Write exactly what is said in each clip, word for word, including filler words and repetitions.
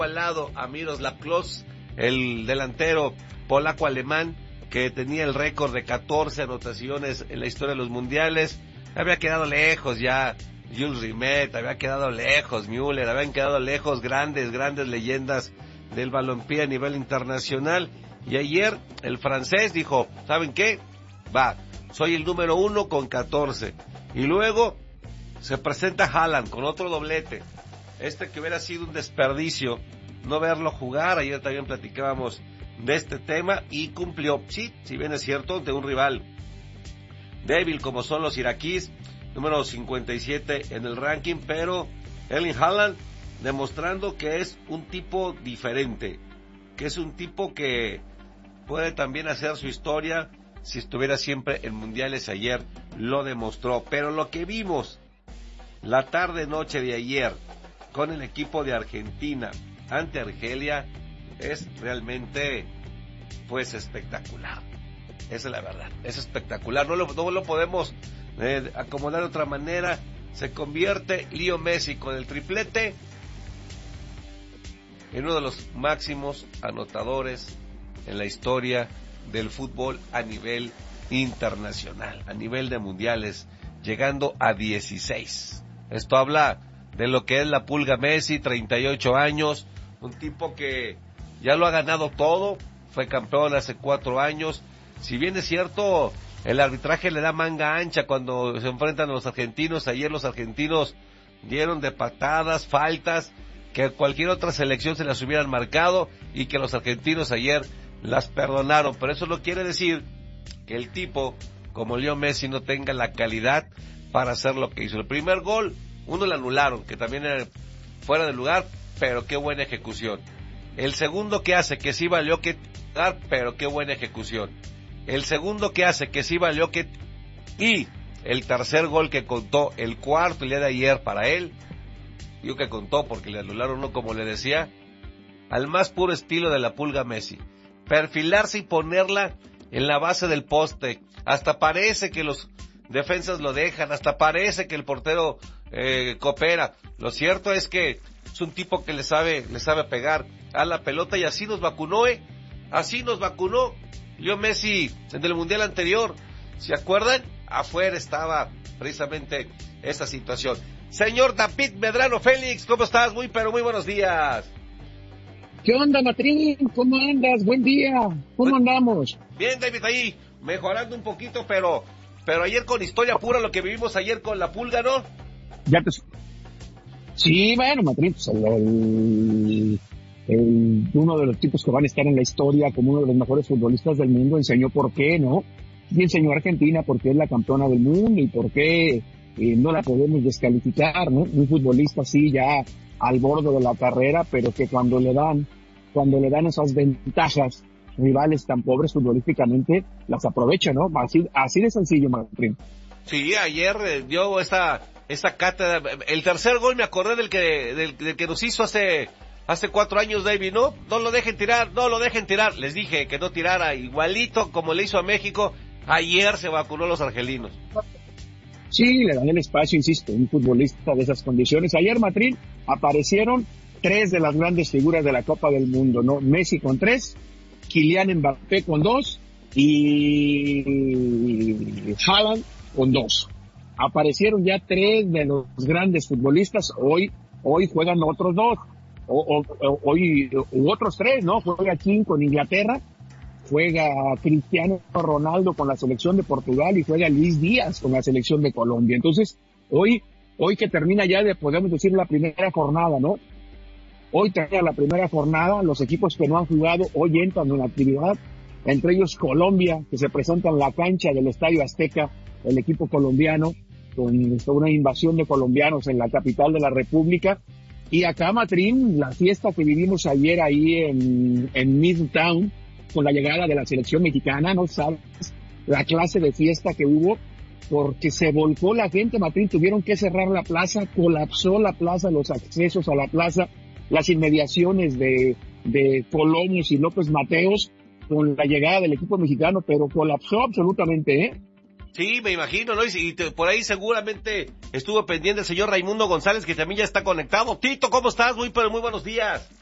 al lado a Miroslav Klose, el delantero polaco-alemán que tenía el récord de catorce anotaciones en la historia de los mundiales. Había quedado lejos ya Jules Rimet, había quedado lejos Müller, habían quedado lejos grandes, grandes leyendas del balompié a nivel internacional. Y ayer el francés dijo, ¿saben qué? Va, soy el número uno con catorce. Y luego se presenta Haaland con otro doblete. Este que hubiera sido un desperdicio no verlo jugar. Ayer también platicábamos de este tema y cumplió. Sí, si bien es cierto, de un rival débil como son los iraquíes, número cincuenta y siete en el ranking, pero Erling Haaland demostrando que es un tipo diferente, que es un tipo que puede también hacer su historia si estuviera siempre en mundiales. Ayer lo demostró, pero lo que vimos la tarde-noche de ayer con el equipo de Argentina ante Argelia es realmente, pues, espectacular. Esa es la verdad, es espectacular, no lo, no lo podemos eh, acomodar de otra manera. Se convierte Leo Messi con el triplete en uno de los máximos anotadores en la historia del fútbol a nivel internacional, a nivel de mundiales, llegando a dieciséis. Esto habla de lo que es la pulga Messi, treinta y ocho años, un tipo que ya lo ha ganado todo, fue campeón hace cuatro años. Si bien es cierto, el arbitraje le da manga ancha cuando se enfrentan a los argentinos. Ayer los argentinos dieron de patadas, faltas, que cualquier otra selección se las hubieran marcado y que los argentinos ayer las perdonaron. Pero eso no quiere decir que el tipo, como Leo Messi, no tenga la calidad para hacer lo que hizo. El primer gol, uno lo anularon, que también era fuera de lugar, pero qué buena ejecución. El segundo que hace, que sí valió que dar, pero qué buena ejecución. El segundo que hace, que sí valió que... Y el tercer gol que contó, el cuarto el día de ayer para él, digo que contó porque le anularon uno, como le decía, al más puro estilo de la pulga Messi. Perfilarse y ponerla en la base del poste. Hasta parece que los defensas lo dejan, hasta parece que el portero eh, coopera. Lo cierto es que es un tipo que le sabe, le sabe pegar a la pelota y así nos vacunó, ¿eh? Así nos vacunó. Leo Messi en el mundial anterior, ¿se acuerdan? Afuera estaba precisamente esa situación. Señor David Medrano Félix, ¿cómo estás? Muy, pero muy buenos días. ¿Qué onda, Matrín? ¿Cómo andas? Buen día. ¿Cómo Buen... andamos? Bien, David, ahí, mejorando un poquito, pero pero ayer con historia pura, lo que vivimos ayer con la pulga, ¿no? Ya te... Sí, bueno, Matrín, pues el, el, el, uno de los tipos que van a estar en la historia como uno de los mejores futbolistas del mundo enseñó por qué, ¿no? Y enseñó a Argentina por qué es la campeona del mundo y por qué eh, no la podemos descalificar, ¿no? Un futbolista así ya al borde de la carrera, pero que cuando le dan, cuando le dan esas ventajas, rivales tan pobres futbolísticamente, las aprovecha, ¿no? Así, así de sencillo, Martín. Sí, ayer eh, dio esta, esta cátedra. El tercer gol me acordé del que, del, del que nos hizo hace, hace cuatro años, David, ¿no? No lo dejen tirar, no lo dejen tirar. Les dije que no tirara, igualito como le hizo a México. Ayer se vacunó a los argelinos. Sí, le dan el espacio, insisto, un futbolista de esas condiciones. Ayer, Matrín, aparecieron tres de las grandes figuras de la Copa del Mundo, ¿no? Messi con tres, Kylian Mbappé con dos y Haaland con dos. Aparecieron ya tres de los grandes futbolistas. Hoy, hoy juegan otros dos, o, o, hoy u otros tres, ¿no? Juega Kim con Inglaterra, juega Cristiano Ronaldo con la selección de Portugal y juega Luis Díaz con la selección de Colombia. Entonces, hoy, hoy que termina ya de, podemos decir, la primera jornada, ¿no? Hoy termina la primera jornada, los equipos que no han jugado hoy entran en la actividad, entre ellos Colombia, que se presenta en la cancha del Estadio Azteca, el equipo colombiano, con una invasión de colombianos en la capital de la República. Y acá, Matrín, la fiesta que vivimos ayer ahí en, en Midtown, con la llegada de la selección mexicana, no sabes la clase de fiesta que hubo, porque se volcó la gente, Matrín, tuvieron que cerrar la plaza, colapsó la plaza, los accesos a la plaza, las inmediaciones de, de Colomos y López Mateos, con la llegada del equipo mexicano, pero colapsó absolutamente, ¿eh? Sí, me imagino, ¿no? Y, y te, por ahí seguramente estuvo pendiente el señor Raimundo González, que también ya está conectado. Tito, ¿cómo estás? Muy, pero muy buenos días.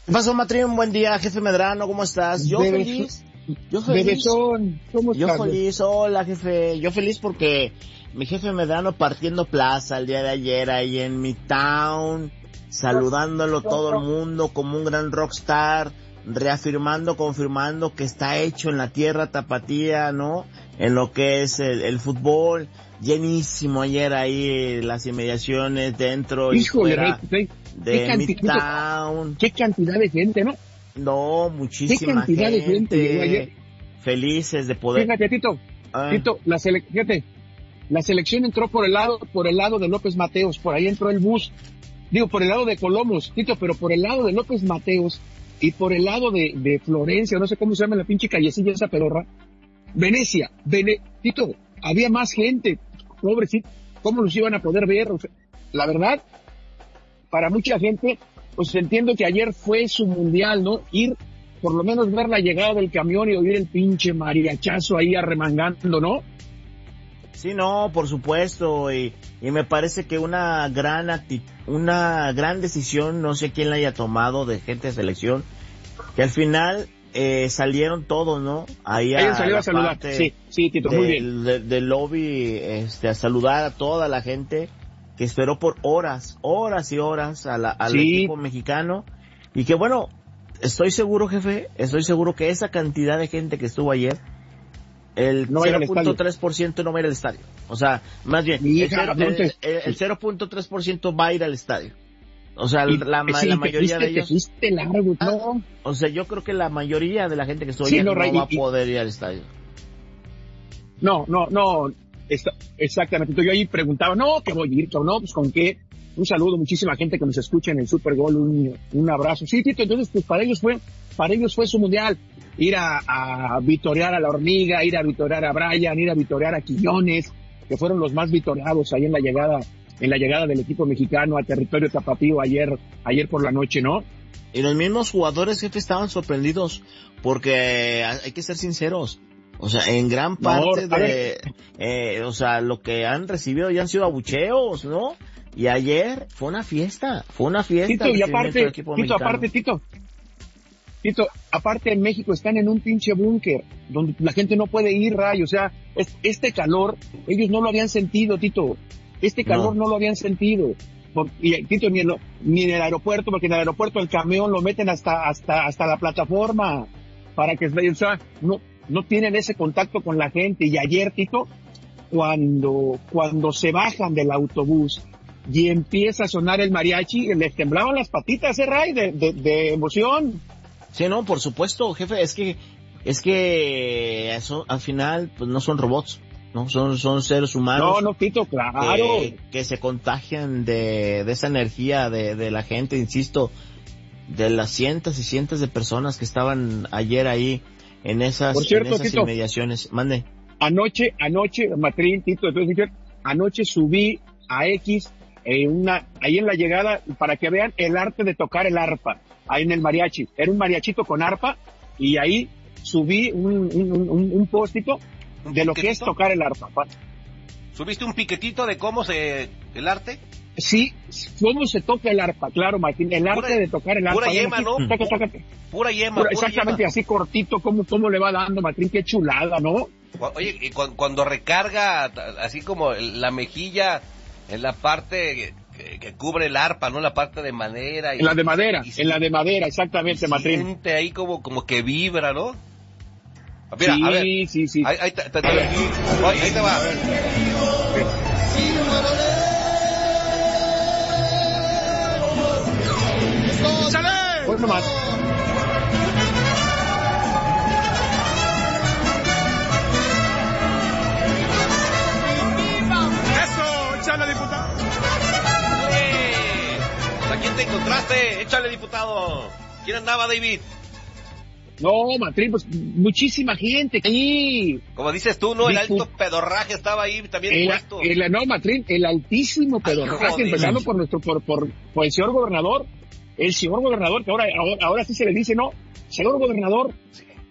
¿Qué pasó, Matrín? Un buen día, jefe Medrano, ¿cómo estás? Yo Bebe, feliz. Yo feliz. Bebezón, ¿cómo Yo estás? feliz, hola, jefe. Yo feliz porque mi jefe Medrano partiendo plaza el día de ayer ahí en mi town, saludándolo todo el mundo como un gran rockstar, reafirmando, confirmando que está hecho en la tierra tapatía, ¿no? En lo que es el, el fútbol, llenísimo ayer ahí las inmediaciones dentro Híjole, y fuera rey, de qué Midtown. Qué cantidad de gente, ¿no? No, muchísima Qué cantidad gente, de gente llegó ayer. Felices de poder. Fíjate, Tito, Ah. Tito, la sele... fíjate, la selección entró por el lado, por el lado de López Mateos, por ahí entró el bus, digo, por el lado de Colomos, Tito, pero por el lado de López Mateos y por el lado de, de Florencia, no sé cómo se llama la pinche callecilla esa pedorra, Venecia, Vene... Tito, había más gente, pobrecito, ¿cómo los iban a poder ver? O sea, la verdad, para mucha gente, pues entiendo que ayer fue su mundial, ¿no? Ir, por lo menos ver la llegada del camión y oír el pinche mariachazo ahí arremangando, ¿no? Sí, no, por supuesto, y, y me parece que una gran acti- una gran decisión, no sé quién la haya tomado de gente de selección, que al final eh, salieron todos, ¿no? Ahí a Ellos salieron la a saludar, parte sí, sí, Tito, muy bien. del, del, del lobby, este, a saludar a toda la gente que esperó por horas, horas y horas a la, al Sí. equipo mexicano, y que bueno, estoy seguro, jefe, estoy seguro que esa cantidad de gente que estuvo ayer, el No va a ir al cero punto tres por ciento no va a ir al estadio. O sea, más bien, Mi el, hija, cero- ¿dónde? el- el- el cero punto tres por ciento va a ir al estadio. O sea, Y- la, ma- sí, la te mayoría fuiste, de ellos... Te fuiste largo, Ah, no. O sea, yo creo que la mayoría de la gente que estuvo Sí, ayer no, no, Ray, va a y- poder ir al estadio. No, no, no, está, exactamente. Entonces yo ahí preguntaba, no, que voy a ir, no, pues con qué. Un saludo, muchísima gente que nos escucha en el Super Gol, un, un abrazo. Sí, Tito, entonces pues para ellos fue, para ellos fue su mundial. Ir a, a vitorear a la Hormiga, ir a vitorear a Brian, ir a vitorear a Quiñones, que fueron los más vitoreados ahí en la llegada, en la llegada del equipo mexicano a territorio tapatío ayer, ayer por la noche, ¿no? Y los mismos jugadores, jefe, estaban sorprendidos porque hay que ser sinceros. O sea, en gran parte No, a de, eh, o sea, lo que han recibido ya han sido abucheos, ¿no? Y ayer fue una fiesta, fue una fiesta. Tito, el y recibimiento aparte, del equipo Tito, mexicano. aparte, Tito, Tito, aparte en México están en un pinche búnker, donde la gente no puede ir, Ray, o sea, es- este calor, ellos no lo habían sentido, Tito, este calor no, No. lo habían sentido, Por- y, Tito, ni en, lo- ni en el aeropuerto, porque en el aeropuerto el camión lo meten hasta, hasta, hasta la plataforma, para que, o sea, no, no tienen ese contacto con la gente, y ayer, Tito, cuando, cuando se bajan del autobús, y empieza a sonar el mariachi, les temblaban las patitas, eh, Ray, de, de, de emoción. Sí, no, por supuesto, jefe, es que, es que eso, al final, pues no son robots, no, son, son seres humanos. No, no, Tito, claro. que, que se contagian de, de esa energía de, de la gente, insisto, de las cientos y cientos de personas que estaban ayer ahí en esas, Por cierto, en esas Tito, inmediaciones. Mande. Anoche, anoche, Matrín, Tito, entonces, anoche subí a X, eh, una, ahí en la llegada, para que vean el arte de tocar el arpa, ahí en el mariachi. Era un mariachito con arpa, y ahí subí un, un, un, un postito de lo que es tocar el arpa. ¿Subiste un piquetito de cómo se, el arte? Sí, cómo se toca el arpa, claro, Martín, el arte Pura- de tocar el arpa. pura Ven yema, aquí, ¿no? toca, toca. Pura yema, Pura- pura exactamente, yema. así cortito, cómo, cómo le va dando, Martín, qué chulada, ¿no? Oye, y cu- cuando recarga, así como la mejilla en la parte que, que cubre el arpa, ¿no? La parte de madera. Y, En la de madera, y- en la de madera, exactamente, Matrín. siente ahí como, como que vibra, ¿no? Mira, Sí, a ver, sí, sí. Ahí, ahí, te, te- te- oye, ahí te va. Pues nomás. Eso, échale, diputado. Oye, ¿a quién te encontraste? Échale, diputado. ¿Quién andaba, David? No, Matrín, pues muchísima gente ahí. Como dices tú, ¿no? El Dipu- alto pedorraje estaba ahí también El, puesto. el- no, Matrín, el altísimo pedorraje, joder. empezando por nuestro, por, por, por el señor gobernador. El señor gobernador, que ahora, ahora, ahora sí se le dice, no, señor gobernador,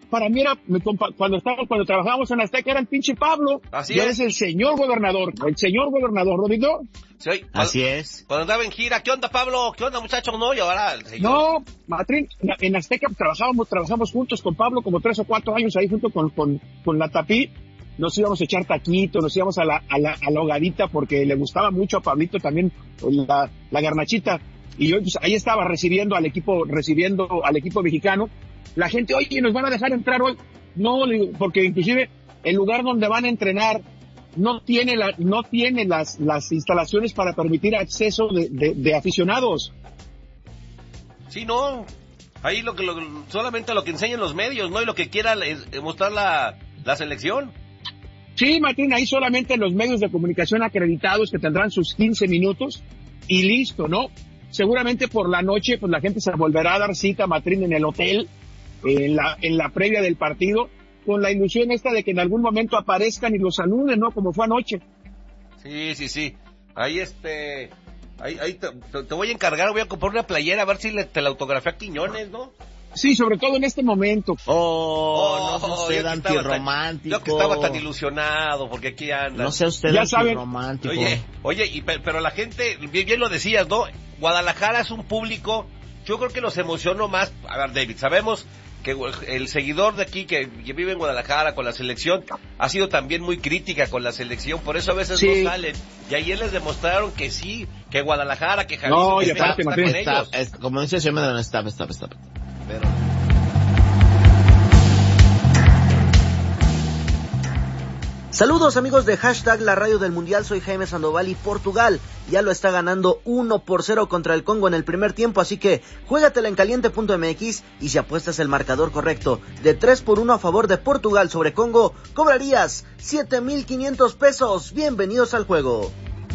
para mí era, mi compa, cuando estaba, cuando trabajábamos en Azteca era el pinche Pablo. Así y es. eres el señor gobernador, el señor gobernador, Rodrigo. Sí, oye, Así cuando, es. Cuando andaba en gira, ¿qué onda, Pablo? ¿Qué onda, muchachos? No, y ahora el señor. No, Matrín, en Azteca trabajábamos, trabajamos juntos con Pablo como tres o cuatro años ahí junto con, con, con la Tapí. Nos íbamos a echar taquito, nos íbamos a la, a la, a la hogadita porque le gustaba mucho a Pablito también la, la garnachita. Y yo, pues, ahí estaba recibiendo al equipo, recibiendo al equipo mexicano. La gente, oye, ¿nos van a dejar entrar hoy? No, porque inclusive el lugar donde van a entrenar no tiene la, no tiene las, las instalaciones para permitir acceso de, de, de aficionados. Sí, no. Ahí lo que, lo, solamente lo que enseñan los medios, ¿no? Y lo que quiera es mostrar la, la selección. Sí, Martín, ahí solamente los medios de comunicación acreditados que tendrán sus quince minutos y listo, ¿no? Seguramente por la noche, pues la gente se volverá a dar cita, Martín, en el hotel, en la, en la previa del partido, con la ilusión esta de que en algún momento aparezcan y los saluden, ¿no? Como fue anoche. Sí, sí, sí. Ahí este, ahí, ahí te, te, te voy a encargar, voy a comprar una playera a ver si le, te la autografía a Quiñones, ¿no? Sí, sobre todo en este momento. Oh, Oh, no sea usted yo que estaba antirromántico. Tan, yo que estaba tan ilusionado, porque aquí anda. No sea usted Ya saben. antirromántico. Oye, oye, y, pero la gente, bien, bien lo decías, ¿no? Guadalajara es un público, yo creo que los emocionó más. A ver, David, sabemos que el seguidor de aquí que, que vive en Guadalajara con la selección ha sido también muy crítica con la selección, por eso a veces sí. no salen. Y ayer les demostraron que sí, que Guadalajara, que Jalisco, no, que y está, aparte, está Martín, con Está, ellos. es, como dice el señor Medina, está, está, está, está. Pero... Saludos amigos de Hashtag La Radio del Mundial, soy Jaime Sandoval y Portugal ya lo está ganando uno por cero contra el Congo en el primer tiempo, así que juégatela en caliente punto m x y si apuestas el marcador correcto de tres por uno a favor de Portugal sobre Congo, cobrarías siete mil quinientos pesos. Bienvenidos al juego.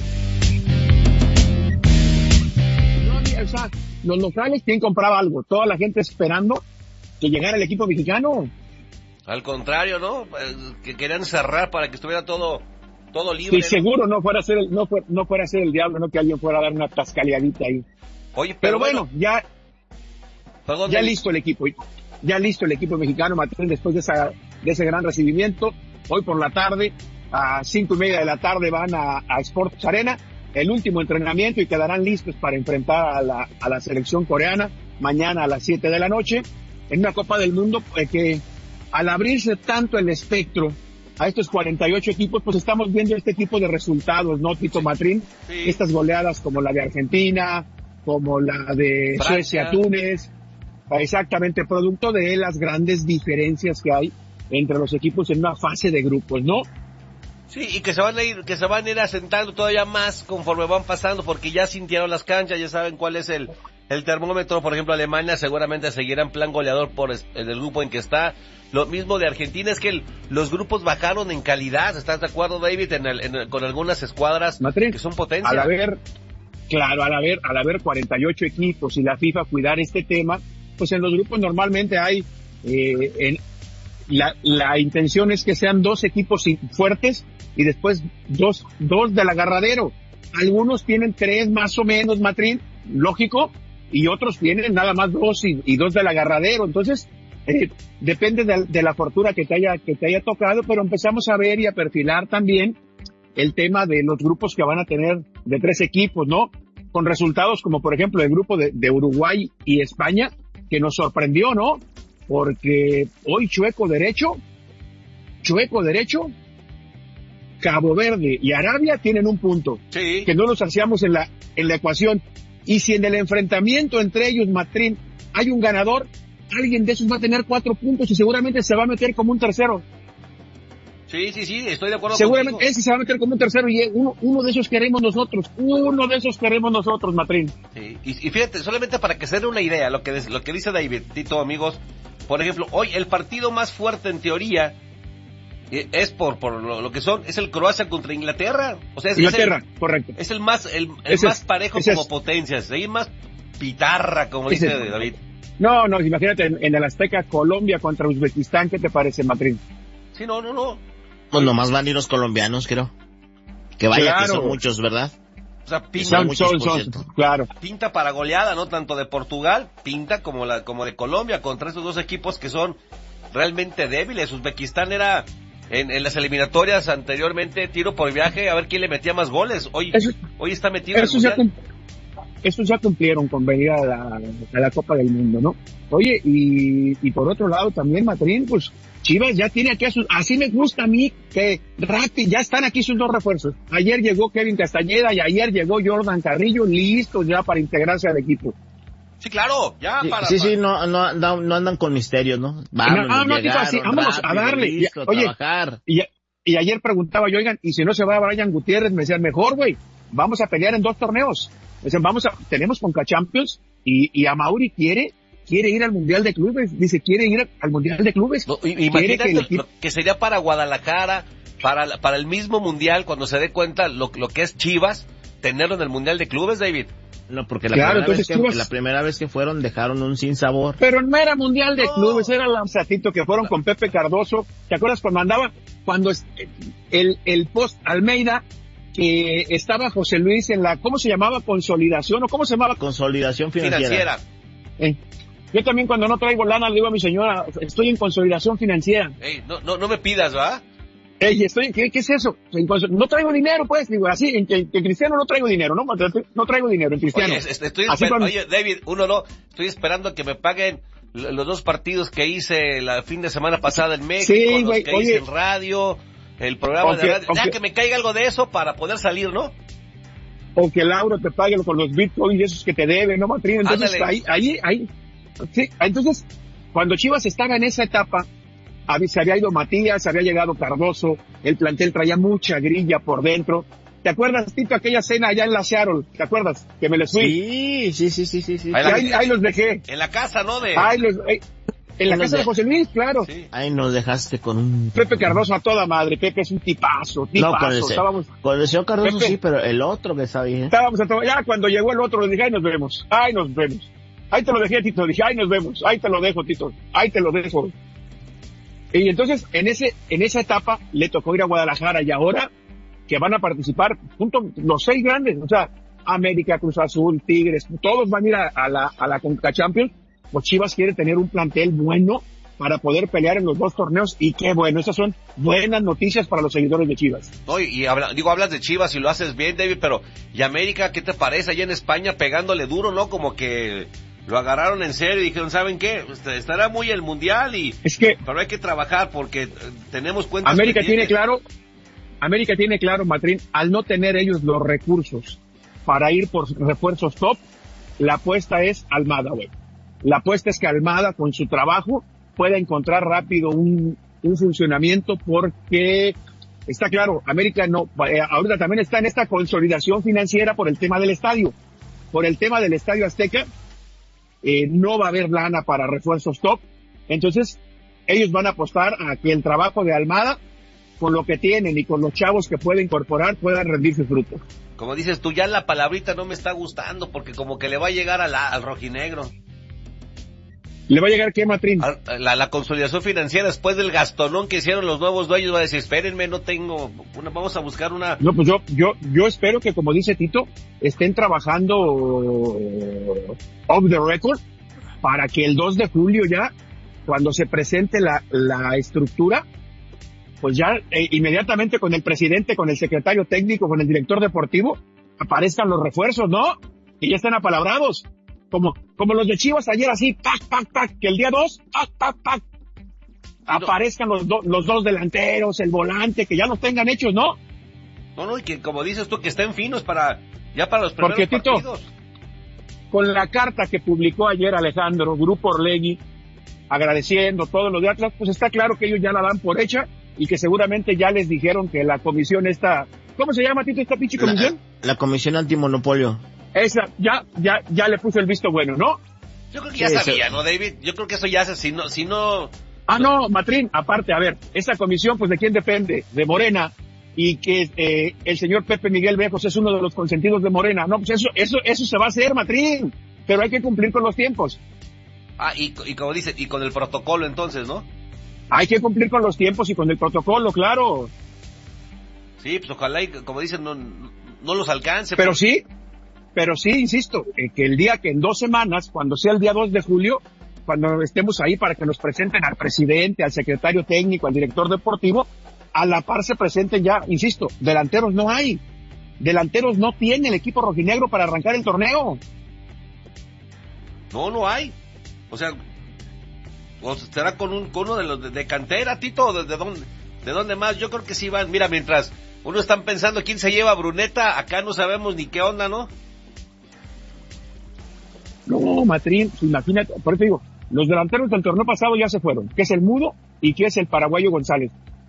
No, o sea, los locales, ¿quién compraba algo? Toda la gente esperando que llegara el equipo mexicano. Al contrario, ¿no? Que querían cerrar para que estuviera todo todo libre. Sí, seguro no fuera a ser el, no fuera, no fuera a ser el diablo, no que alguien fuera a dar una tascaleadita ahí. Oye, pero, pero bueno, bueno, ya perdón, ya David. listo el equipo, ya listo el equipo mexicano, Martín, después de esa de ese gran recibimiento. Hoy por la tarde, a cinco y media de la tarde van a, a Sports Arena, el último entrenamiento y quedarán listos para enfrentar a la, a la selección coreana mañana a las siete de la noche en una Copa del Mundo eh, que al abrirse tanto el espectro a estos cuarenta y ocho equipos, pues estamos viendo este tipo de resultados, ¿no, Tito Matrín? Sí. Estas goleadas como la de Argentina, como la de Francia. Suecia, Túnez, exactamente, producto de las grandes diferencias que hay entre los equipos en una fase de grupos, ¿no? Sí, y que se van a ir, que se van a ir asentando todavía más conforme van pasando, porque ya sintieron las canchas, ya saben cuál es el, el termómetro. Por ejemplo, Alemania seguramente seguirá en plan goleador por es, en el grupo en que está. Lo mismo de Argentina, es que el, los grupos bajaron en calidad. ¿Estás de acuerdo, David? En el, en el, con algunas escuadras Matrín, que son potencia. Al haber, claro, al haber, al haber cuarenta y ocho equipos y la FIFA cuidar este tema, pues en los grupos normalmente hay, eh, en, la, la intención es que sean dos equipos fuertes y después dos, dos del agarradero. Algunos tienen tres más o menos, Matrín, lógico, y otros tienen nada más dos y, y dos del agarradero. Entonces, eh, depende de, de la fortuna que te haya, que te haya tocado, pero empezamos a ver y a perfilar también el tema de los grupos que van a tener de tres equipos, ¿no? Con resultados como por ejemplo el grupo de, de Uruguay y España, que nos sorprendió, ¿no? Porque hoy chueco derecho, chueco derecho, Cabo Verde y Arabia tienen un punto, Sí. que no los hacíamos en la, en la ecuación. Y si en el enfrentamiento entre ellos, Matrín, hay un ganador, alguien de esos va a tener cuatro puntos y seguramente se va a meter como un tercero. Sí, sí, sí, estoy de acuerdo Seguramente contigo. ese se va a meter como un tercero y uno, uno de esos queremos nosotros, uno de esos queremos nosotros, Matrín. Sí. Y, y fíjate, solamente para que se den una idea, lo que, lo que dice David, Tito, amigos, por ejemplo, hoy el partido más fuerte en teoría es por por lo, lo que son, es el Croacia contra Inglaterra. O sea, es, Inglaterra, es el, correcto. es el más, el, el Ese más es, parejo ese como es. potencias, ahí más pitarra, como Ese dice es. David. No, no, imagínate, en, en el Azteca, Colombia contra Uzbekistán, ¿qué te parece, Matrín? Sí, no, no, no. Pues nomás van a ir los colombianos, creo. Que vaya, Claro. que son muchos, ¿verdad? O sea, pinta, Son Son, muchos, son, por son, cierto. claro. pinta para goleada, ¿no? Tanto de Portugal, pinta como la como de Colombia, contra estos dos equipos que son realmente débiles. Uzbekistán era, en, en las eliminatorias anteriormente, tiro por viaje, a ver quién le metía más goles. Hoy, eso, hoy está metido en el ya, mundial. Estos ya cumplieron con venir a la, a la Copa del Mundo, ¿no? Oye, y, y por otro lado también, Matrín, pues Chivas ya tiene aquí a sus, así me gusta a mí que rápido, ya están aquí sus dos refuerzos. Ayer llegó Kevin Castañeda y ayer llegó Jordan Carrillo, listos ya para integrarse al equipo. Sí, claro, ya sí, para... Sí, para... sí, no, no, no, no andan con misterios, ¿no? Vámonos, no, no, llegaron, así, vámonos rápido, a darle. listo, Y, oye, a trabajar. Y, y ayer preguntaba yo, oigan, y si no se va a Brian Gutiérrez, me decían, mejor, güey, vamos a pelear en dos torneos. Me decían, vamos a, tenemos Conca Champions y, y a Mauri quiere, quiere ir al Mundial de Clubes, dice, quiere ir al Mundial de Clubes. No, imagínate que, el equipo... que sería para Guadalajara, para, para el mismo Mundial, cuando se dé cuenta lo, lo que es Chivas, tenerlo en el Mundial de Clubes, David. No, porque la, claro, primera vez que, Chivas... la primera vez que fueron dejaron un sinsabor. Pero no era Mundial de no. Clubes, era el satito que fueron con Pepe Cardoso. ¿Te acuerdas cuando andaba? Cuando el, el post Almeida, que estaba José Luis en la, ¿cómo se llamaba? Consolidación, o ¿cómo se llamaba? Consolidación financiera. Financiera. Eh, yo también cuando no traigo lana le digo a mi señora, estoy en consolidación financiera. Ey, no, no, no me pidas, ¿va? Ey, estoy, ¿qué, qué es eso? No traigo dinero, pues, digo, así, en, en, en cristiano no traigo dinero, ¿no? No traigo dinero en cristiano. Oye, estoy así esper- cuando... Oye, David, uno no, estoy esperando que me paguen los dos partidos que hice el fin de semana pasada en México, sí, los güey, que oye, hice en radio, el programa aunque, de radio, ya aunque, que me caiga algo de eso para poder salir, ¿no? O que Lauro te pague con los bitcoins y esos que te debe, ¿no, Matrín? Entonces, Ándale. ahí, ahí, ahí, sí, entonces, cuando Chivas estaba en esa etapa, se había ido Matías, había llegado Cardoso, el plantel traía mucha grilla por dentro. ¿Te acuerdas, Tito, aquella cena allá en la Seattle? ¿Te acuerdas? Que me les fui. Sí, sí, sí, sí, sí, sí. Ahí, ahí, ahí los dejé. En la casa, ¿no? De... Ahí los, ahí, en la Nos casa de... de José Luis, claro. Sí. Ahí nos dejaste con un... Pepe Cardoso a toda madre. Pepe es un tipazo, tipazo. No, con el, estábamos, con el señor Cardoso Pepe, sí, pero el otro que está bien. Estábamos a todo, ya cuando llegó el otro, le dije, ay, nos vemos. Ay, nos vemos. Ahí te lo dejé, Tito. Dije, ay, nos vemos. Ahí te lo dejo, Tito. Ahí te lo dejo. Y entonces, en ese, en esa etapa, le tocó ir a Guadalajara y ahora que van a participar junto los seis grandes, o sea, América, Cruz Azul, Tigres, todos van a ir a, a la, a la Conca Champions, pues Chivas quiere tener un plantel bueno para poder pelear en los dos torneos y qué bueno, esas son buenas noticias para los seguidores de Chivas. No, y, y habla, digo, hablas de Chivas y lo haces bien, David, pero ¿y América qué te parece allá en España pegándole duro, no? Como que lo agarraron en serio y dijeron, ¿saben qué? Estará muy el mundial y... Es que... Pero hay que trabajar porque tenemos cuentas América pendientes. tiene claro, América tiene claro, Matrín, al no tener ellos los recursos para ir por refuerzos top, la apuesta es Almada, güey. La apuesta es que Almada, con su trabajo, pueda encontrar rápido un, un funcionamiento porque... Está claro, América no, eh, ahorita también está en esta consolidación financiera por el tema del estadio. Por el tema del Estadio Azteca, eh, no va a haber lana para refuerzos top. Entonces, ellos van a apostar a que el trabajo de Almada, con lo que tienen y con los chavos que puede incorporar, puedan rendir sus frutos. Como dices tú, ya la palabrita no me está gustando porque como que le va a llegar a la, al rojinegro. ¿Le va a llegar qué, Matrín? La, la consolidación financiera después del gastonón que hicieron los nuevos dueños va a decir, espérenme, no tengo, una, vamos a buscar una... No, pues yo, yo, yo espero que, como dice Tito, estén trabajando off the record para que el dos de julio ya, cuando se presente la, la estructura, pues ya eh, inmediatamente con el presidente, con el secretario técnico, con el director deportivo, aparezcan los refuerzos, ¿no? Que ya estén apalabrados. Como, como los de Chivas ayer así, pac, pac, pac, que el día dos, pac, pac, pac, aparezcan los, do, los dos delanteros, el volante, que ya los tengan hechos, ¿no? No, no, y que como dices tú, que estén finos para, ya para los primeros Porque, Tito, partidos. Con la carta que publicó ayer Alejandro, Grupo Orlegui, agradeciendo todos los de Atlas, pues está claro que ellos ya la dan por hecha y que seguramente ya les dijeron que la comisión esta, ¿cómo se llama, Tito, esta pinche comisión? La, la comisión antimonopolio. Esa, ya, ya, ya le puso el visto bueno, ¿no? Yo creo que ya Sí, sabía, eso... ¿no, David? Yo creo que eso ya se, si no, si no... Ah, no, Matrín, aparte, a ver, esa comisión, pues, ¿de quién depende? De Morena, y que eh, el señor Pepe Miguel Vejos es uno de los consentidos de Morena. No, pues eso, eso, eso se va a hacer, Matrín, pero hay que cumplir con los tiempos. Ah, y, y como dice, y con el protocolo entonces, ¿no? Hay que cumplir con los tiempos y con el protocolo, claro. Sí, pues ojalá y, como dicen, no, no los alcance. Pero pues. sí, pero sí, insisto, eh, que el día que en dos semanas, cuando sea el día dos de julio, cuando estemos ahí para que nos presenten al presidente, al secretario técnico, al director deportivo, a la par se presenten ya, insisto, delanteros no hay. Delanteros no tiene el equipo rojinegro para arrancar el torneo. No, no hay. O sea, o será con un con uno de los de, de cantera, Tito, ¿de, de dónde de dónde más? Yo creo que sí van. Mira, mientras uno están pensando quién se lleva a Bruneta, acá no sabemos ni qué onda, ¿no? No, Matrín, imagínate, por eso digo, los delanteros del torneo pasado ya se fueron, que es el Mudo y que es el paraguayo González.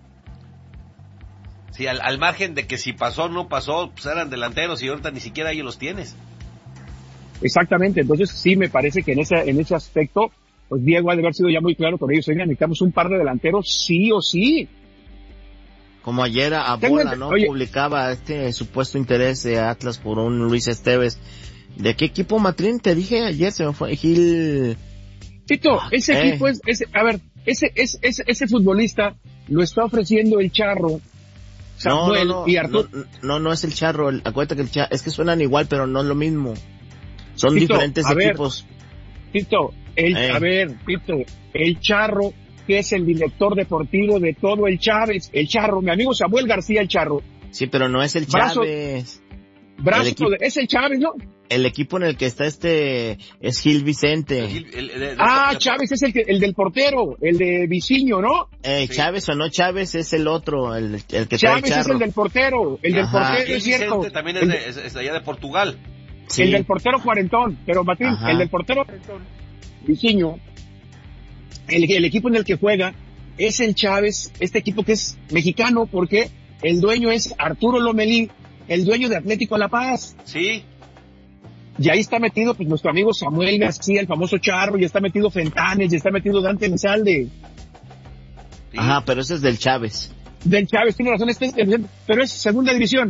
Sí, al, al margen de que si pasó o no pasó, pues eran delanteros y ahorita ni siquiera ahí los tienes. Exactamente, entonces sí me parece que en ese, en ese aspecto, pues Diego ha de haber sido ya muy claro con ellos. Oigan, necesitamos un par de delanteros sí o sí. Como ayer a Bola, ¿no? Oye, publicaba este supuesto interés de Atlas por un Luis Esteves. ¿De qué equipo, Matrín? Te dije ayer, se me fue Gil. Tito, ese eh. equipo es, ese, a ver, ese, ese, ese, ese futbolista lo está ofreciendo el Charro. Samuel no, no, no, y Arturo. No, no, no es el Charro, el, acuérdate que el Charro, es que suenan igual, pero no es lo mismo. Son Tito, diferentes a equipos. Ver, Tito, el, eh. a ver, Tito, el Charro, que es el director deportivo de todo el Chávez, el Charro, mi amigo Samuel García, el Charro. Sí, pero no es el brazo, Chávez. Brazo, el equipo, de, es el Chávez, ¿no? El equipo en el que está este es Gil Vicente. El, el, el, el, ah, el, Chávez es el que, el del portero, el de Viciño, ¿no? Eh, sí. Chávez o no Chávez es el otro, el, el que Chávez trae es el del portero, el del Ajá. portero Gil es cierto. Vicente también es, de, es, es de allá de Portugal. Sí. El del portero cuarentón, pero Martín, Ajá. el del portero cuarentón, Viciño, el, el equipo en el que juega es el Chávez, este equipo que es mexicano, porque el dueño es Arturo Lomelí, el dueño de Atlético La Paz. Sí. Y ahí está metido pues nuestro amigo Samuel García, el famoso Charro, y está metido Fentanes, y está metido Dante Elizalde. Sí. Ajá, pero ese es del Chávez. Del Chávez, tiene razón, este, pero es segunda división.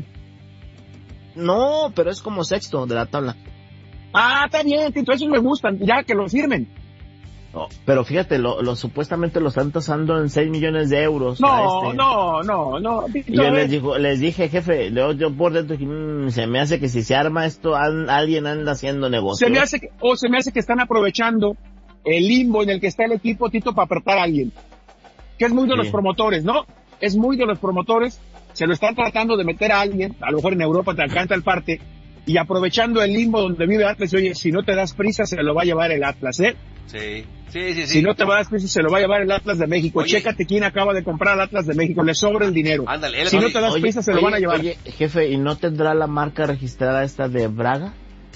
No, pero es como sexto de la tabla. Ah, está bien, Tito, esos me gustan, ya que lo firmen. No, pero fíjate, lo, lo supuestamente lo están tasando en seis millones de euros. No, este. no, no, no. Y yo les, dijo, les dije, jefe, yo, yo por dentro mmm, se me hace que si se arma esto, an, alguien anda haciendo negocio. Se me hace que, o se me hace que están aprovechando el limbo en el que está el equipo, Tito, para apretar a alguien. Que es muy de sí. los promotores, ¿no? Es muy de los promotores. Se lo están tratando de meter a alguien, a lo mejor en Europa te alcanza el parte, y aprovechando el limbo donde vive Atlas, oye, si no te das prisa, se lo va a llevar el Atlas, ¿eh? Sí, sí, sí, sí. Si no te vas a dar prisa, se lo va a llevar el Atlas de México. Oye, chécate quién acaba de comprar al Atlas de México, le sobra el dinero. Ándale, él, si oye, no te das oye, prisa, se oye, lo van a llevar. Oye, jefe, ¿y no tendrá la marca registrada esta de Braga?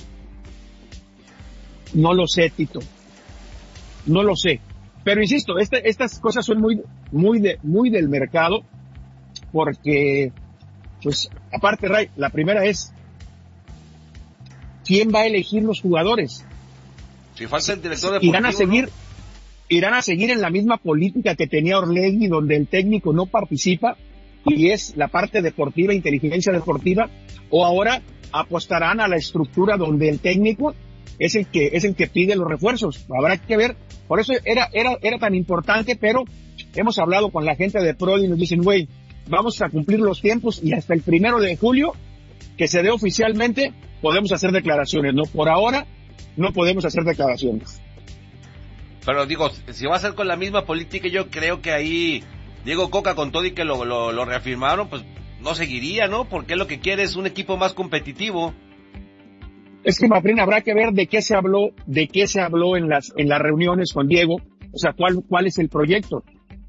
No lo sé, Tito. No lo sé. Pero insisto, este, estas cosas son muy, muy de, muy del mercado, porque, pues, aparte, Ray, la primera es, ¿quién va a elegir los jugadores? Si falta el director deportivo, irán a seguir, ¿no? irán a seguir en la misma política que tenía Orlegui, donde el técnico no participa y es la parte deportiva, inteligencia deportiva, o ahora apostarán a la estructura donde el técnico es el que es el que pide los refuerzos. Habrá que ver. Por eso era era era tan importante, pero hemos hablado con la gente de Prodi y nos dicen, güey, vamos a cumplir los tiempos y hasta el primero de julio que se dé oficialmente podemos hacer declaraciones, ¿no? Por ahora no podemos hacer declaraciones. Pero digo, si va a ser con la misma política, yo creo que ahí Diego Coca, con todo y que lo, lo, lo reafirmaron, pues no seguiría, ¿no? Porque lo que quiere es un equipo más competitivo. Es que, Mafrín, habrá que ver de qué se habló, de qué se habló en las, en las reuniones con Diego. O sea, cuál, cuál es el proyecto.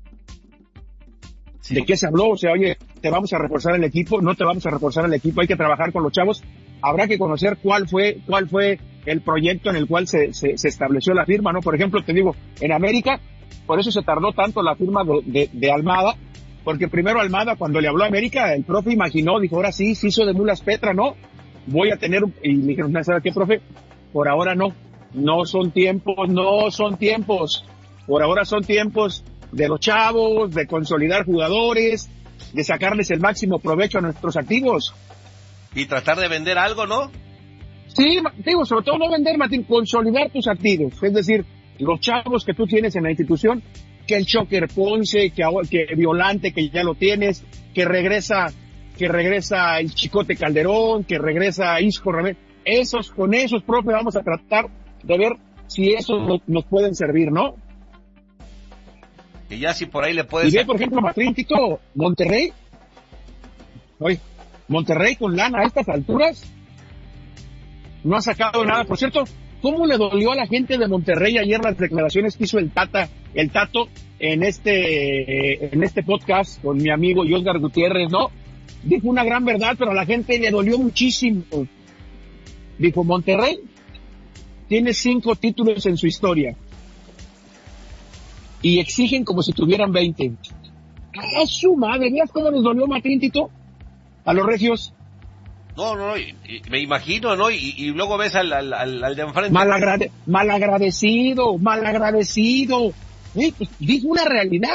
Sí. ¿De qué se habló? O sea, oye, te vamos a reforzar el equipo, no te vamos a reforzar el equipo, hay que trabajar con los chavos. Habrá que conocer cuál fue, cuál fue el proyecto en el cual se, se, se estableció la firma, ¿no? Por ejemplo, te digo, en América, por eso se tardó tanto la firma de, de, de Almada, porque primero Almada, cuando le habló a América, el profe imaginó, dijo, ahora sí, se hizo de mulas Petra, ¿no? Voy a tener, y le dijeron, ¿sabes qué, profe? Por ahora no, no son tiempos, no son tiempos, por ahora son tiempos de los chavos, de consolidar jugadores, de sacarles el máximo provecho a nuestros activos. Y tratar de vender algo, ¿no? Sí, digo, sobre todo no vender, Martín, consolidar tus activos, es decir, los chavos que tú tienes en la institución, que el Choker Ponce, que, que Violante, que ya lo tienes, que regresa, que regresa el Chicote Calderón, que regresa Isco Ramírez, esos, con esos, profe, vamos a tratar de ver si eso nos, nos pueden servir, ¿no? Y ya si por ahí le puedes... Y ve, por ejemplo, Matrín, Tito, Monterrey. Oye, Monterrey con lana a estas alturas no ha sacado nada. Por cierto, ¿cómo le dolió a la gente de Monterrey ayer las declaraciones que hizo el Tata, el Tato en este, eh, en este podcast con mi amigo Oscar Gutiérrez, ¿no? Dijo una gran verdad, pero a la gente le dolió muchísimo. Dijo, Monterrey tiene cinco títulos en su historia y exigen como si tuvieran veinte. ¡A su madre! ¿Veas cómo les dolió, Martín, Tito? A los regios. No, no, y, y, me imagino, ¿no? Y, y luego ves al, al, al, al de enfrente. Malagrade, malagradecido, malagradecido. ¿Eh? Pues, dijo una realidad.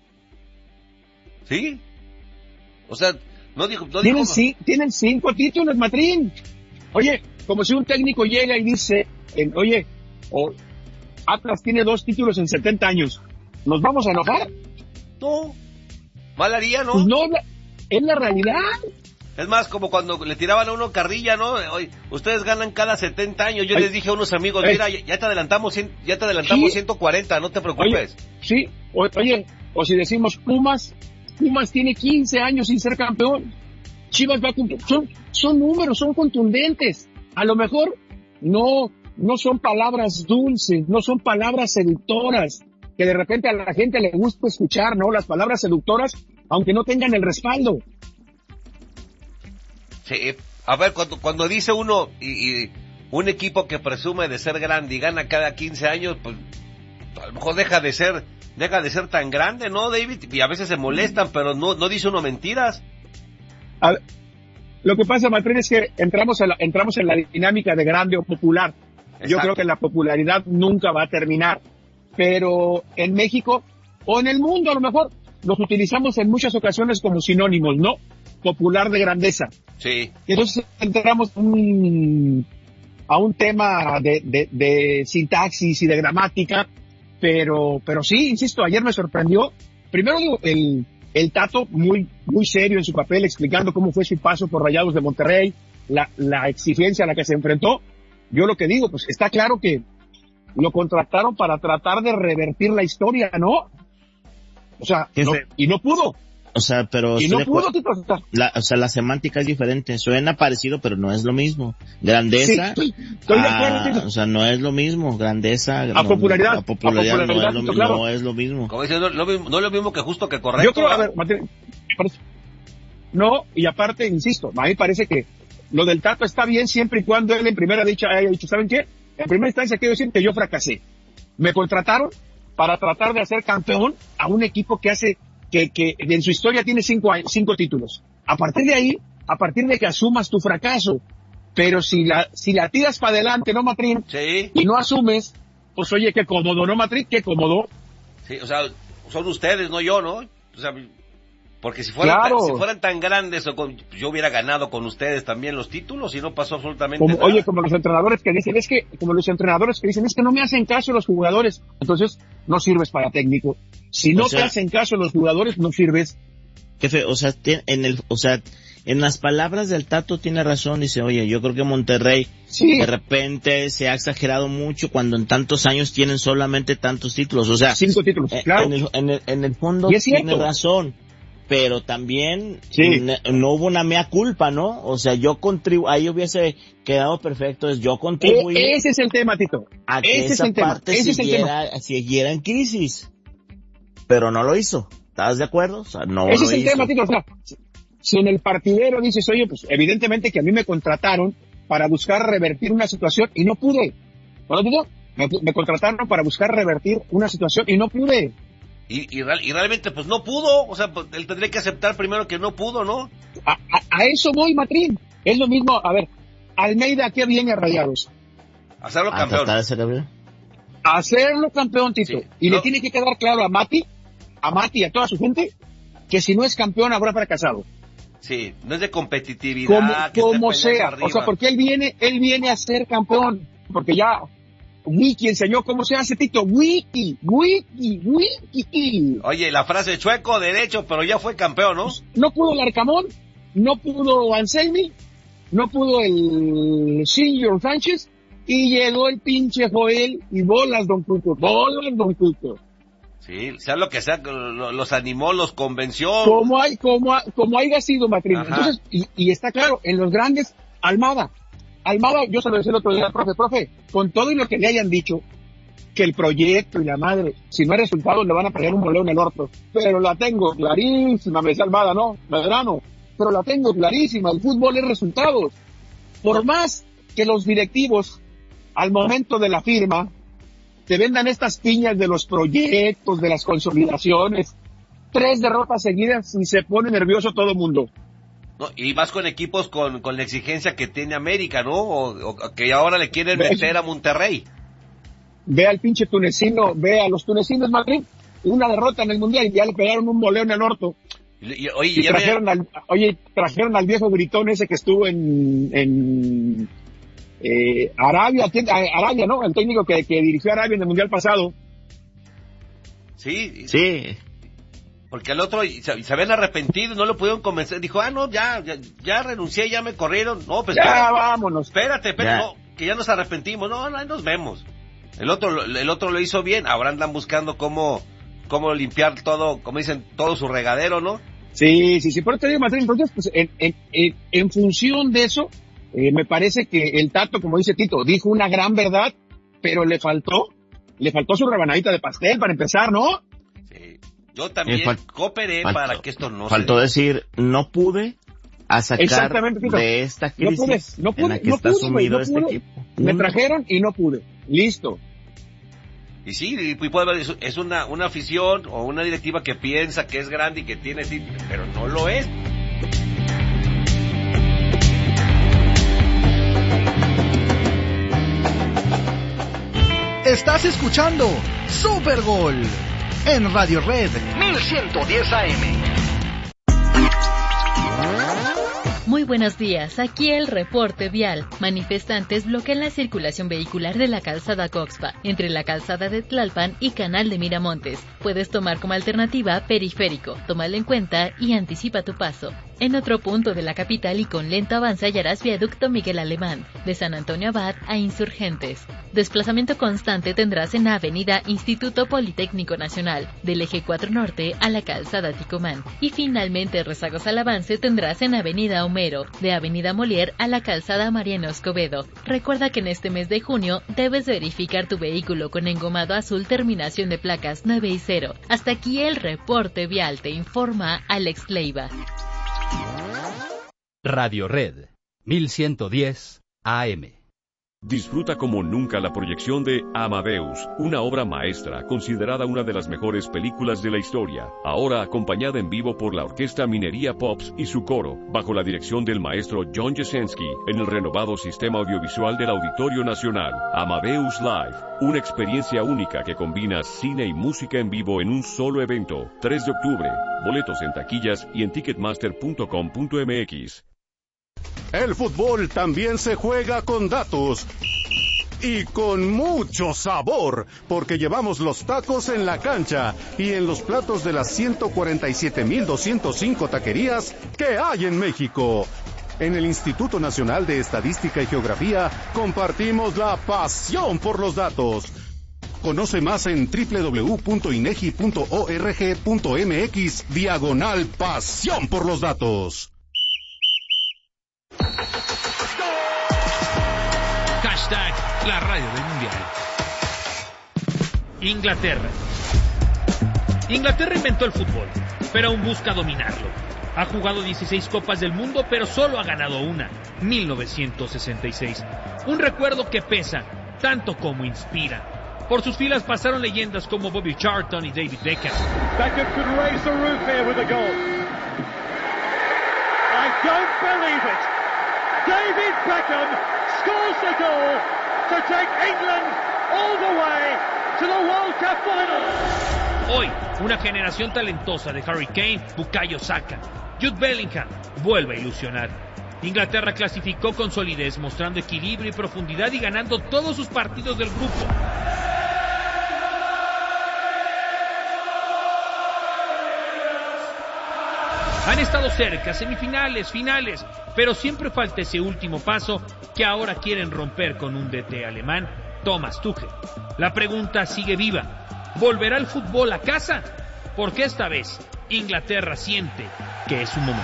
¿Sí? O sea, no dijo... No tienen, dijo... Sí, tienen cinco títulos, Matrín. Oye, como si un técnico llega y dice, eh, oye, oh, Atlas tiene dos títulos en setenta años. ¿Nos vamos a enojar? No. Mal haría, ¿no? Pues no, es la realidad. Es más, como cuando le tiraban a uno carrilla, ¿no? Oye, ustedes ganan cada setenta años. Yo ay, les dije a unos amigos, ay, mira, ya te adelantamos, ya te adelantamos ¿sí? ciento cuarenta, no te preocupes. Oye, sí, o, oye, o si decimos Pumas, Pumas tiene quince años sin ser campeón. Chivas va a cumplir. Son, son números, son contundentes. A lo mejor no, no son palabras dulces, no son palabras seductoras, que de repente a la gente le gusta escuchar, ¿no? Las palabras seductoras, aunque no tengan el respaldo. Sí, a ver, cuando, cuando dice uno, y, y un equipo que presume de ser grande y gana cada quince años, pues a lo mejor deja de ser, deja de ser tan grande, ¿no, David? Y a veces se molestan, pero no, no dice uno mentiras. A ver, lo que pasa, Matrín, es que entramos en la, entramos en la dinámica de grande o popular. Exacto. Yo creo que la popularidad nunca va a terminar, pero en México, o en el mundo a lo mejor, los utilizamos en muchas ocasiones como sinónimos, ¿no? Popular de grandeza. Sí. Y entonces entramos un, a un tema de, de, de sintaxis y de gramática, pero, pero sí, insisto, ayer me sorprendió. Primero digo, el, el Tato muy, muy serio en su papel, explicando cómo fue su paso por Rayados de Monterrey, la, la exigencia a la que se enfrentó. Yo lo que digo, pues está claro que lo contrataron para tratar de revertir la historia, ¿no? O sea, no, y no pudo. O sea, pero... Y no pudo, Tito. La, o sea, la semántica es diferente. Suena parecido, pero no es lo mismo. Grandeza... Sí, estoy, estoy de acuerdo, Tito. O sea, no es lo mismo. Grandeza... A no, popularidad. A popularidad, a popularidad no, es lo, Tito, claro. no es lo mismo. Como dice, no, no, no es lo mismo que justo que correcto. Yo creo, a ver, Mateo, no, y aparte, insisto, a mí parece que lo del Tato está bien siempre y cuando él en primera dicha haya dicho, ¿saben qué? En primera instancia quiero decir que yo fracasé. Me contrataron para tratar de hacer campeón a un equipo que hace... Que, que en su historia tiene cinco, cinco títulos. A partir de ahí, a partir de que asumas tu fracaso, pero si la, si la tiras para adelante, ¿no, Matrín? Sí. Y no asumes, pues oye, qué cómodo, ¿no, Matrín? Qué cómodo. Sí, o sea, son ustedes, no yo, ¿no? O sea, porque si fueran, claro. tan, si fueran tan grandes, o con, yo hubiera ganado con ustedes también los títulos y no pasó absolutamente como, nada. Oye, como los entrenadores que dicen, es que, como los entrenadores que dicen, es que no me hacen caso los jugadores, entonces no sirves para técnico. Si no o sea, te hacen caso los jugadores, no sirves. Jefe, o sea, en el, o sea, en las palabras del Tato tiene razón, dice, oye, yo creo que Monterrey sí. de repente se ha exagerado mucho cuando en tantos años tienen solamente tantos títulos, o sea, cinco títulos, claro. En el, en el, en el fondo tiene razón, pero también sí. no, no hubo una mea culpa, ¿no? O sea, yo contribu, ahí hubiese quedado perfecto, es yo contribuí. Eh, ese es el tema, Tito. A que ese esa es el parte tema. Ese siguiera, es el tema. siguiera en crisis. Pero no lo hizo. ¿Estás de acuerdo? O sea, no ese lo es el hizo. tema, Tito. O sea, si en el partidero dices, oye, pues evidentemente que a mí me contrataron para buscar revertir una situación y no pude. ¿No, Tito? Me, me contrataron para buscar revertir una situación y no pude. Y, y, y realmente pues no pudo, o sea, pues, él tendría que aceptar primero que no pudo, ¿no? A, a, a eso voy, Matrín. Es lo mismo, a ver, Almeida, ¿qué viene a Rayados? Hacerlo ¿A campeón. tratar de ser campeón? Hacerlo campeón, Tito. Sí. Y no. le tiene que quedar claro a Mati, a Mati y a toda su gente, que si no es campeón habrá fracasado. Sí, no es de competitividad. Como, como sea, o sea, porque él viene, él viene a ser campeón, porque ya... Wiki enseñó cómo se hace, Tito. Wiki, wiki, wiki. Oye, la frase chueco, derecho, pero ya fue campeón, ¿no? Pues no pudo el Arcamón, no pudo Anselmi, no pudo el Señor Sánchez, Y llegó el pinche Joel y bolas, don Cuco, bolas, don Cuco. Sí, sea lo que sea, los animó, los convenció. Como hay, como, como haya sido matrimonio. Entonces, y, y está claro, en los grandes, Almada. Almada, yo se lo decía el otro día al profe, profe, con todo y lo que le hayan dicho, que el proyecto y la madre, si no hay resultados le van a pegar un boleo en el orto. Pero la tengo clarísima, me decía Almada, ¿no? Medrano. Pero la tengo clarísima, el fútbol es resultados. Por más que los directivos, al momento de la firma, te vendan estas piñas de los proyectos, de las consolidaciones, tres derrotas seguidas y se pone nervioso todo el mundo. No, y más con equipos con, con la exigencia que tiene América, ¿no? O, o que ahora le quieren ve, meter a Monterrey. Ve al pinche tunecino, ve a los tunecinos Madrid, una derrota en el Mundial y ya le pegaron un boleo en el orto. Y, y, oye, y trajeron me... al, oye, trajeron al viejo gritón ese que estuvo en, en eh, Arabia, Arabia, ¿no? El técnico que, que dirigió a Arabia en el Mundial pasado. Sí, sí. Porque el otro se, se habían arrepentido, no lo pudieron convencer. Dijo, ah, no, ya, ya, ya renuncié, ya me corrieron. No, pues ya, espérate, vámonos. Espérate, espérate, no, que ya nos arrepentimos. No, no, nos vemos. El otro, el otro lo hizo bien. Ahora andan buscando cómo, cómo limpiar todo, como dicen, todo su regadero, ¿no? Sí, sí, sí, por eso te digo, Martín, entonces, pues, en, en, en, en función de eso, eh, me parece que el Tato, como dice Tito, dijo una gran verdad, pero le faltó, le faltó su rebanadita de pastel para empezar, ¿no? Sí. Yo también fal- cooperé faltó, para que esto no faltó se... decir, no pude a sacar de esta crisis no pude, no pude, en la que no está pude, sumido no este pude. equipo. Me trajeron y no pude. Listo. Y sí, y puede haber, es una, una afición o una directiva que piensa que es grande y que tiene título, pero no lo es. Estás escuchando Super Gol en Radio Red mil ciento diez A M. Muy buenos días, aquí el reporte vial. Manifestantes bloquean la circulación vehicular de la calzada Coxpa, entre la calzada de Tlalpan y Canal de Miramontes. Puedes tomar como alternativa periférico, tómalo en cuenta y anticipa tu paso. En otro punto de la capital y con lento avance hallarás viaducto Miguel Alemán, de San Antonio Abad a Insurgentes. Desplazamiento constante tendrás en la avenida Instituto Politécnico Nacional, del eje cuatro Norte a la calzada Ticomán. Y finalmente rezagos al avance tendrás en avenida Homero, de avenida Molière a la calzada Mariano Escobedo. Recuerda que en este mes de junio debes verificar tu vehículo con engomado azul terminación de placas nueve y cero. Hasta aquí el reporte vial, te informa Alex Leiva. Radio Red mil ciento diez A M. Disfruta como nunca la proyección de Amadeus, una obra maestra considerada una de las mejores películas de la historia, ahora acompañada en vivo por la Orquesta Minería Pops y su coro, bajo la dirección del maestro John Jasenski, en el renovado sistema audiovisual del Auditorio Nacional. Amadeus Live, una experiencia única que combina cine y música en vivo en un solo evento. tres de octubre, boletos en taquillas y en ticketmaster punto com punto m x. El fútbol también se juega con datos y con mucho sabor, porque llevamos los tacos en la cancha y en los platos de las ciento cuarenta y siete mil doscientos cinco taquerías que hay en México. En el Instituto Nacional de Estadística y Geografía compartimos la pasión por los datos. Conoce más en doble u doble u doble u punto inegi punto org punto m x diagonal pasión por los datos. Hashtag la radio del mundial. Inglaterra. Inglaterra inventó el fútbol, pero aún busca dominarlo. Ha jugado dieciséis Copas del Mundo, pero solo ha ganado una, mil novecientos sesenta y seis. Un recuerdo que pesa, tanto como inspira. Por sus filas pasaron leyendas como Bobby Charlton y David Beckham. Beckham could raise the roof here with a goal. I don't believe it. David Beckham scores the goal to take England all the way to the World Cup final. Hoy, una generación talentosa de Harry Kane, Bukayo Saka, Jude Bellingham vuelve a ilusionar. Inglaterra clasificó con solidez, mostrando equilibrio y profundidad y ganando todos sus partidos del grupo. Han estado cerca, semifinales, finales, pero siempre falta ese último paso que ahora quieren romper con un D T alemán, Thomas Tuchel. La pregunta sigue viva. ¿Volverá el fútbol a casa? Porque esta vez Inglaterra siente que es su momento.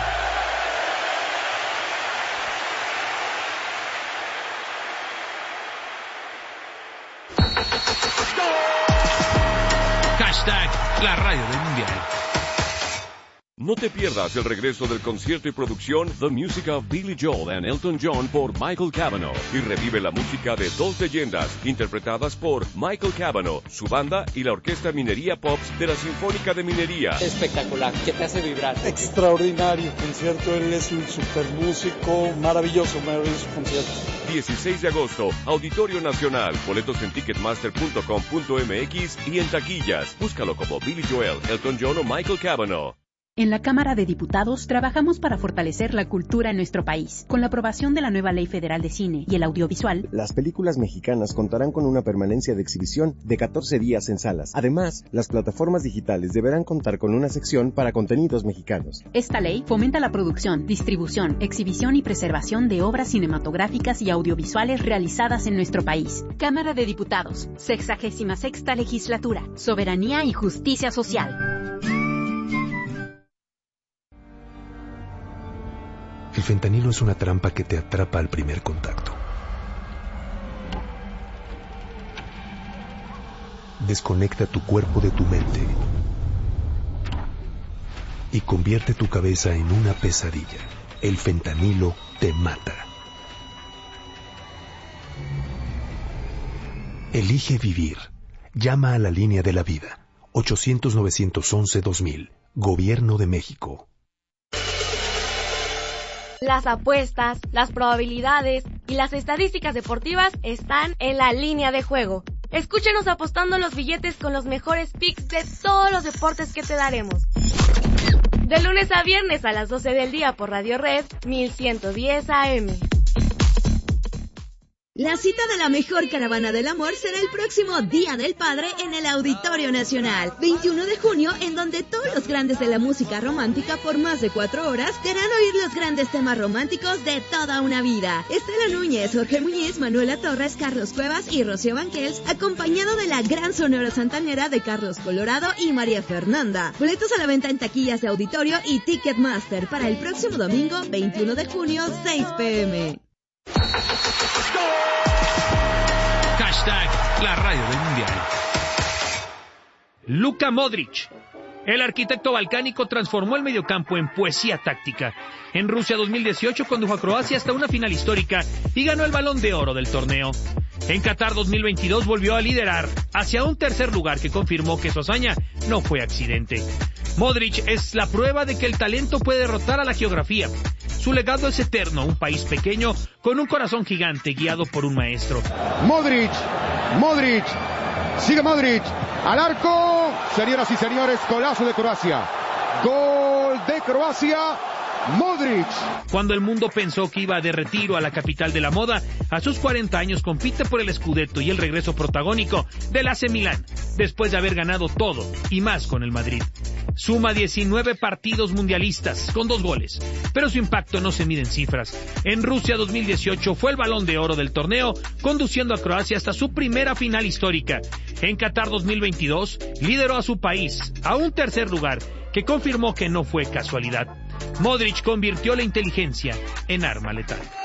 Hashtag la radio del mundial. No te pierdas el regreso del concierto y producción The Music of Billy Joel and Elton John por Michael Cavanaugh y revive la música de dos leyendas interpretadas por Michael Cavanaugh, su banda y la Orquesta Minería Pops de la Sinfónica de Minería. Espectacular, que te hace vibrar. Extraordinario concierto, él es un super músico, maravilloso, maravilloso concierto. dieciséis de agosto, Auditorio Nacional, boletos en ticketmaster punto com punto m x y en taquillas. Búscalo como Billy Joel, Elton John o Michael Cavanaugh. En la Cámara de Diputados trabajamos para fortalecer la cultura en nuestro país. Con la aprobación de la nueva Ley Federal de Cine y el Audiovisual, las películas mexicanas contarán con una permanencia de exhibición de catorce días en salas. Además, las plataformas digitales deberán contar con una sección para contenidos mexicanos. Esta ley fomenta la producción, distribución, exhibición y preservación de obras cinematográficas y audiovisuales realizadas en nuestro país. Cámara de Diputados, sexagésima sexta Legislatura, Soberanía y Justicia Social. El fentanilo es una trampa que te atrapa al primer contacto. Desconecta tu cuerpo de tu mente y convierte tu cabeza en una pesadilla. El fentanilo te mata. Elige vivir. Llama a la línea de la vida. ochocientos, novecientos once, dos mil. Gobierno de México. Las apuestas, las probabilidades y las estadísticas deportivas están en la línea de juego. Escúchenos apostando los billetes con los mejores picks de todos los deportes que te daremos. De lunes a viernes a las doce del día por Radio Red mil ciento diez A M. La cita de la mejor caravana del amor será el próximo Día del Padre en el Auditorio Nacional, veintiuno de junio, en donde todos los grandes de la música romántica por más de cuatro horas te harán oír los grandes temas románticos de toda una vida. Estela Núñez, Jorge Muñiz, Manuela Torres, Carlos Cuevas y Rocío Banquels, acompañado de la gran Sonora Santanera de Carlos Colorado y María Fernanda. Boletos a la venta en taquillas de Auditorio y Ticketmaster para el próximo domingo, veintiuno de junio, seis pe eme. Hashtag la radio del mundial. Luka Modric. El arquitecto balcánico transformó el mediocampo en poesía táctica. En Rusia dos mil dieciocho condujo a Croacia hasta una final histórica y ganó el Balón de Oro del torneo. En Qatar dos mil veintidós volvió a liderar hacia un tercer lugar que confirmó que su hazaña no fue accidente. Modric es la prueba de que el talento puede derrotar a la geografía. Su legado es eterno, un país pequeño con un corazón gigante guiado por un maestro. Modric, Modric, sigue Modric, al arco, señoras y señores, golazo de Croacia, gol de Croacia, Modric. Cuando el mundo pensó que iba de retiro a la capital de la moda, a sus cuarenta años compite por el Scudetto y el regreso protagónico del A C Milán, después de haber ganado todo y más con el Madrid. Suma diecinueve partidos mundialistas, con dos goles, pero su impacto no se mide en cifras. En Rusia dos mil dieciocho fue el Balón de Oro del torneo, conduciendo a Croacia hasta su primera final histórica. En Qatar dos mil veintidós lideró a su país a un tercer lugar, que confirmó que no fue casualidad. Modric convirtió la inteligencia en arma letal.